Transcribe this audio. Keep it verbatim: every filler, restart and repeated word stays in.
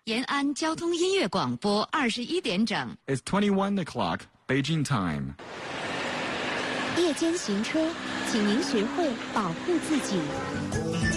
延安交通音乐广播，二十一点整。 It's twenty-one o'clock, Beijing time. 夜间行车，请您学会保护自己。